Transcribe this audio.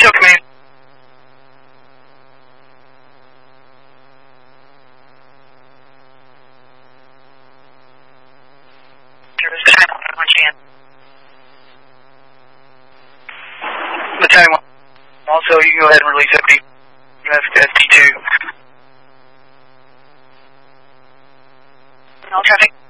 show command. One chance. Battalion 1. Also, you can go ahead and release FD2. All traffic.